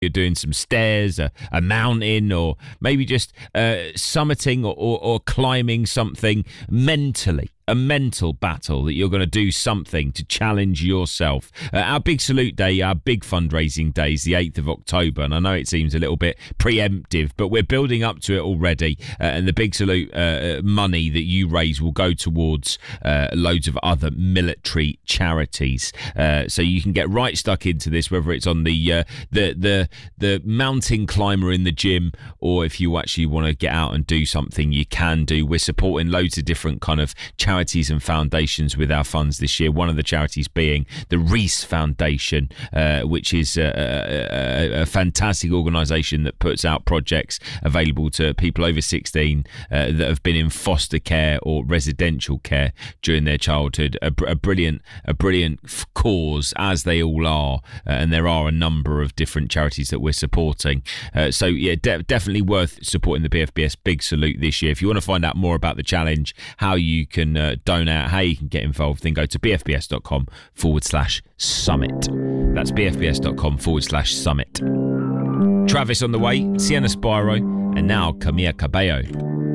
you're doing some stairs, a mountain, or maybe just summiting or climbing something mentally. A mental battle that you're going to do something to challenge yourself. Our Big Salute Day, our big fundraising day is the 8th of October, and I know it seems a little bit preemptive, but we're building up to it already, and the Big Salute money that you raise will go towards loads of other military charities. So you can get right stuck into this, whether it's on the mountain climber in the gym, or if you actually want to get out and do something, you can do. We're supporting loads of different kind of charities and foundations with our funds this year. One of the charities being the Reese Foundation, which is a fantastic organisation that puts out projects available to people over 16 that have been in foster care or residential care during their childhood. A brilliant cause, as they all are, and there are a number of different charities that we're supporting. So yeah, definitely worth supporting the BFBS Big Salute this year. If you want to find out more about the challenge, how you can donate, how you can get involved, then go to bfbs.com/summit. That's bfbs.com/summit. Travis on the way, Sienna Spyro, and now Camilla Cabello.